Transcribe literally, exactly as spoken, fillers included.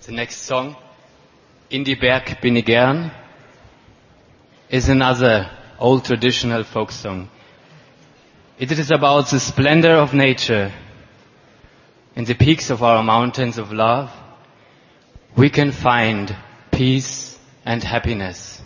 The next song, In die Berg bin ich gern, is another old traditional folk song. It is about the splendor of nature. In the peaks of our mountains of love, we can find peace and happiness.